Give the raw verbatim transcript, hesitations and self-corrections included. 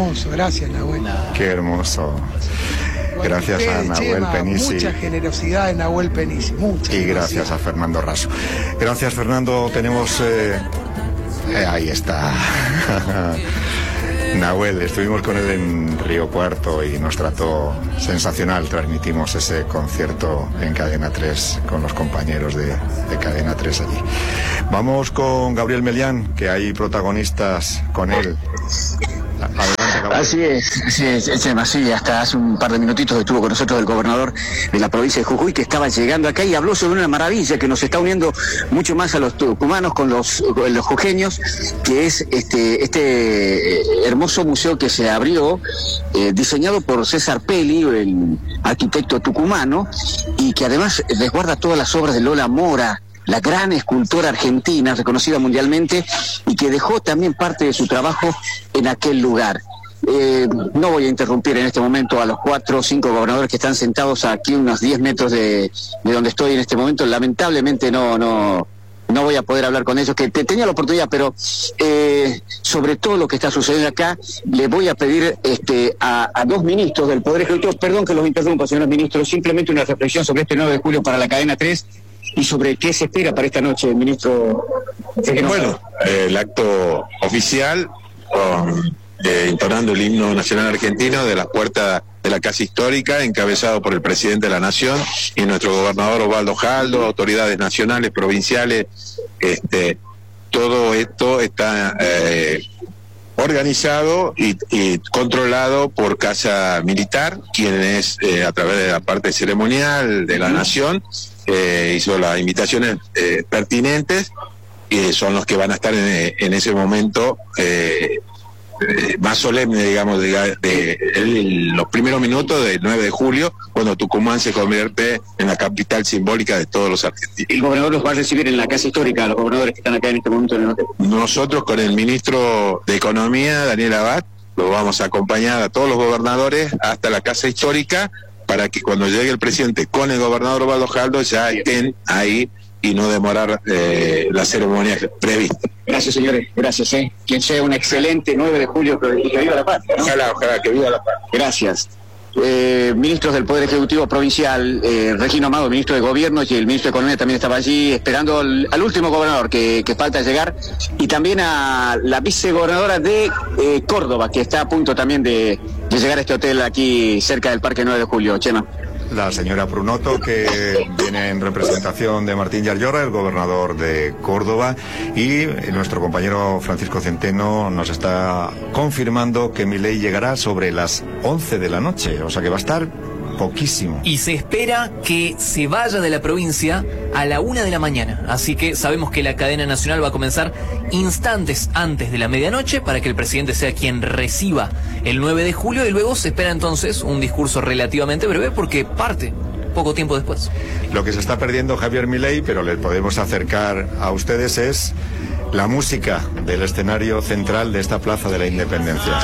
hermoso, gracias Nahuel. Qué hermoso. Gracias a Nahuel Penisi. Mucha generosidad de Nahuel Penisi, mucha. Y gracias a Fernando Raso. Gracias, Fernando. Tenemos... Eh, eh, ahí está. Nahuel, estuvimos con él en Río Cuarto y nos trató sensacional. Transmitimos ese concierto en Cadena tres con los compañeros de, de Cadena tres allí. Vamos con Gabriel Melián, que hay protagonistas con él. Adelante, Gabriel. Así es, así es, Chema, sí, hasta hace un par de minutitos estuvo con nosotros el gobernador de la provincia de Jujuy, que estaba llegando acá y habló sobre una maravilla que nos está uniendo mucho más a los tucumanos con los, con los jujeños, que es este, este hermoso museo que se abrió, eh, diseñado por César Peli, el arquitecto tucumano, y que además resguarda todas las obras de Lola Mora, la gran escultora argentina, reconocida mundialmente, y que dejó también parte de su trabajo en aquel lugar. Eh, no voy a interrumpir en este momento a los cuatro o cinco gobernadores que están sentados aquí unos diez metros de, de donde estoy en este momento. Lamentablemente no, no, no voy a poder hablar con ellos, que te, tenía la oportunidad, pero eh, sobre todo lo que está sucediendo acá, le voy a pedir este, a, a dos ministros del Poder Ejecutivo, perdón que los interrumpa, señores ministros, simplemente una reflexión sobre este nueve de julio para la Cadena tres y sobre qué se espera para esta noche, ministro. Bueno, eh, el acto oficial, con, eh, entonando el himno nacional argentino de las puertas de la Casa Histórica, encabezado por el presidente de la Nación y nuestro gobernador Osvaldo Jaldo, autoridades nacionales, provinciales. Este, todo esto está eh, organizado y, y controlado por Casa Militar, quien es, eh, a través de la parte ceremonial de la Nación, eh, hizo las invitaciones eh, pertinentes, y son los que van a estar en, en ese momento eh, eh, más solemne, digamos, de, de, de el, los primeros minutos del nueve de julio, cuando Tucumán se convierte en la capital simbólica de todos los argentinos. El gobernador los va a recibir en la Casa Histórica, los gobernadores que están acá en este momento en el hotel. Nosotros con el ministro de Economía, Daniel Abad, lo vamos a acompañar a todos los gobernadores hasta la Casa Histórica, para que cuando llegue el presidente con el gobernador Osvaldo Jaldo ya estén ahí y no demorar eh, la ceremonia prevista. Gracias, señores, gracias. Eh. Quien sea un excelente nueve de julio, y que viva la paz, ¿no? Ojalá, ojalá, que viva la paz. Gracias. Eh, ministros del Poder Ejecutivo Provincial, eh, Regino Amado, ministro de Gobierno, y el ministro de Economía también estaba allí, esperando al, al último gobernador que, que falta llegar, y también a la vicegobernadora de eh, Córdoba, que está a punto también de, de llegar a este hotel aquí cerca del Parque nueve de julio. Chema. La señora Prunoto, que viene en representación de Martín Yarlora, el gobernador de Córdoba, y nuestro compañero Francisco Centeno nos está confirmando que Milei llegará sobre las once de la noche, o sea que va a estar poquísimo. Y se espera que se vaya de la provincia a la una de la mañana, así que sabemos que la cadena nacional va a comenzar instantes antes de la medianoche para que el presidente sea quien reciba el nueve de julio, y luego se espera entonces un discurso relativamente breve porque parte poco tiempo después. Lo que se está perdiendo Javier Milei, pero les podemos acercar a ustedes, es la música del escenario central de esta Plaza de la Independencia.